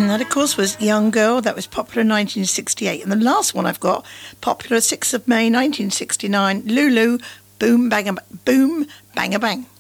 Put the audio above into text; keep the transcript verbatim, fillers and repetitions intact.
That, of course, was Young Girl. That was popular in nineteen sixty-eight. And the last one I've got, popular sixth of May nineteen sixty-nine, Lulu, Boom, Bang, Boom, Bang, a Bang.